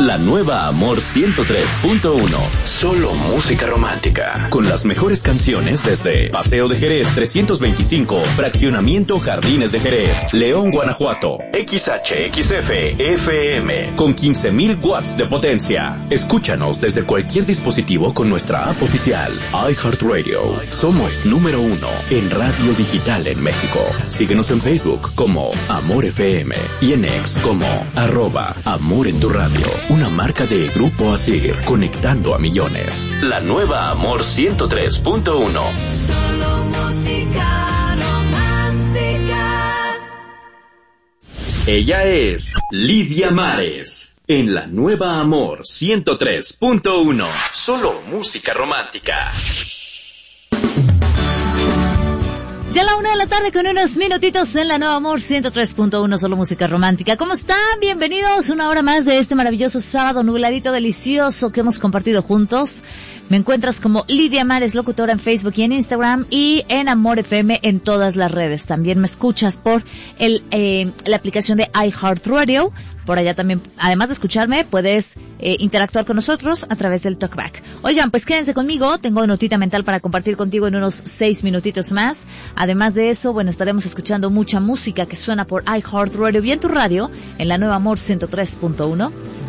La nueva Amor 103.1. Solo música romántica. Con las mejores canciones desde Paseo de Jerez 325, Fraccionamiento Jardines de Jerez, León, Guanajuato. XHXF FM con 15,000 watts de potencia. Escúchanos desde cualquier dispositivo con nuestra app oficial iHeartRadio. Somos número 1 en radio digital en México. Síguenos en Facebook como Amor FM y en X como @Amor en tu radio. Una marca de Grupo Asir, conectando a millones. La nueva Amor 103.1. Solo música romántica. Ella es Lidia Mares. En la nueva Amor 103.1. Solo música romántica. Ya a la 1:00 con unos minutitos en la nueva Amor 103.1, solo música romántica. ¿Cómo están? Bienvenidos una hora más de este maravilloso sábado nubladito delicioso que hemos compartido juntos. Me encuentras como Lidia Mares, locutora en Facebook y en Instagram, y en Amor FM en todas las redes. También me escuchas por la aplicación de iHeartRadio. Por allá también, además de escucharme, puedes interactuar con nosotros a través del TalkBack. Oigan, pues quédense conmigo, tengo notita mental para compartir contigo en unos 6 minutitos más. Además de eso, bueno, estaremos escuchando mucha música que suena por iHeartRadio y en tu radio, en la nueva Amor 103.1.